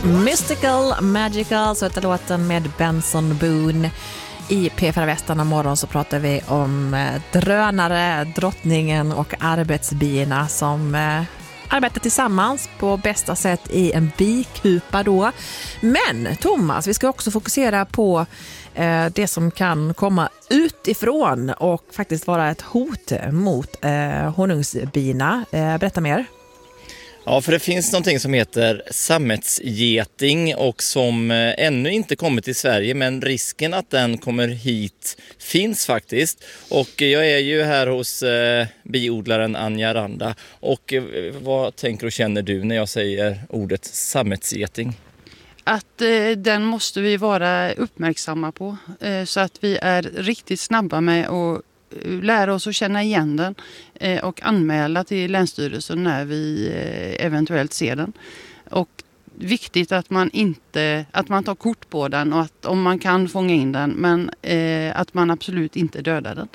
Mystical, Magical, så heter låten med Benson Boone. I P4 Västarna morgon så pratar vi om drönare, drottningen och arbetsbina som arbetar tillsammans på bästa sätt i en bikupa då. Men Thomas, vi ska också fokusera på det som kan komma utifrån och faktiskt vara ett hot mot honungsbina. Berätta mer. Ja, för det finns någonting som heter sammetsgeting och som ännu inte kommit till Sverige, men risken att den kommer hit finns faktiskt. Och jag är ju här hos biodlaren Anja Randa. Och vad tänker och känner du när jag säger ordet sammetsgeting? Att den måste vi vara uppmärksamma på så att vi är riktigt snabba med att lära oss att känna igen den och anmäla till Länsstyrelsen när vi eventuellt ser den. Och viktigt att man tar kort på den och att om man kan fånga in den, men att man absolut inte dödar den.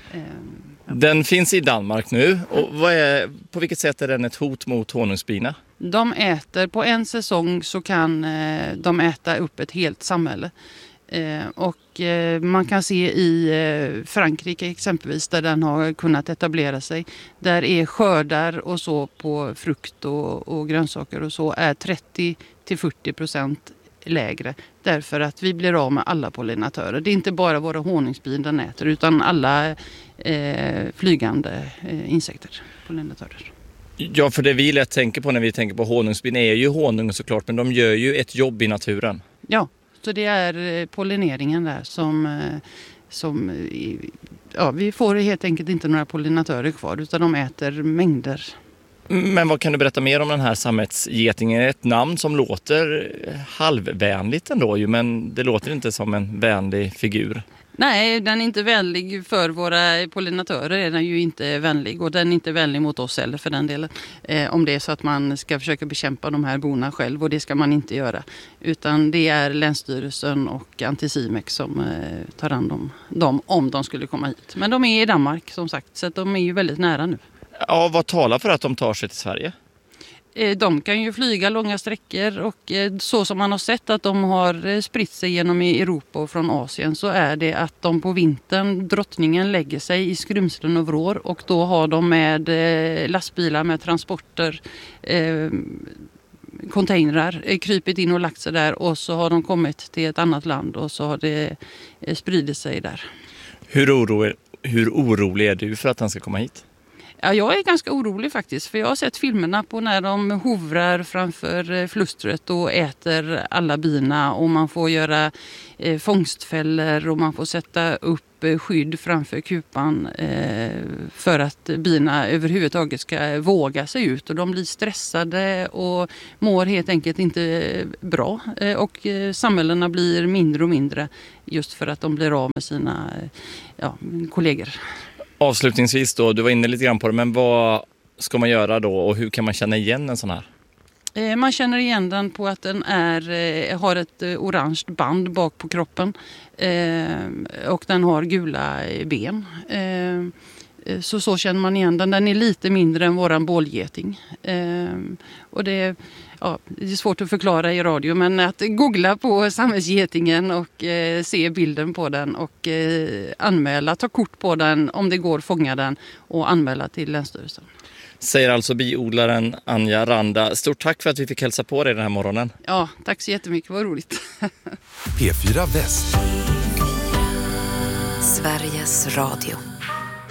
Den finns i Danmark nu och på vilket sätt är den ett hot mot honungsbina? De äter, på en säsong så kan de äta upp ett helt samhälle. Och man kan se i Frankrike exempelvis där den har kunnat etablera sig. Där är skördar och så på frukt och grönsaker och så är 30-40% lägre. Därför att vi blir av med alla pollinatörer. Det är inte bara våra honungsbin den äter utan alla flygande insekter, pollinatörer. Ja, för det vi lätt tänker på när vi tänker på honungsbin är ju honung såklart, men de gör ju ett jobb i naturen. Ja. Så det är pollineringen där som vi får helt enkelt inte några pollinatörer kvar utan de äter mängder. Men vad kan du berätta mer om den här sammetsgetingen? Ett namn som låter halvvänligt ändå ju, men det låter inte som en vänlig figur. Nej, den är inte vänlig för våra pollinatörer, är den ju inte vänlig och den är inte vänlig mot oss heller för den delen. Om det är så att man ska försöka bekämpa de här borna själv och det ska man inte göra. Utan det är Länsstyrelsen och Anticimex som tar hand om dem om de skulle komma hit. Men de är i Danmark som sagt så att de är ju väldigt nära nu. Ja, vad talar för att de tar sig till Sverige? De kan ju flyga långa sträckor och så som man har sett att de har spritt sig genom Europa och från Asien så är det att de på vintern, drottningen lägger sig i skrymslen och vrår och då har de med lastbilar med transporter, containrar krypit in och lagt sig där och så har de kommit till ett annat land och så har det spridit sig där. Hur orolig är du för att han ska komma hit? Ja, jag är ganska orolig faktiskt för jag har sett filmerna på när de hovrar framför flustret och äter alla bina och man får göra fångstfällor och man får sätta upp skydd framför kupan för att bina överhuvudtaget ska våga sig ut och de blir stressade och mår helt enkelt inte bra och samhällena blir mindre och mindre just för att de blir av med sina kollegor. Avslutningsvis då, du var inne lite grann på det, men vad ska man göra då och hur kan man känna igen en sån här? Man känner igen den på att den har ett orange band bak på kroppen och den har gula ben. Så känner man igen den. Den är lite mindre än våran bålgeting. Och det är svårt att förklara i radio, men att googla på sammetsgetingen och se bilden på den och anmäla, ta kort på den om det går, fånga den och anmäla till Länsstyrelsen. Säger alltså biodlaren Anja Randa. Stort tack för att vi fick hälsa på dig den här morgonen. Ja, tack så jättemycket, vad roligt. P4 Väst. Sveriges Radio.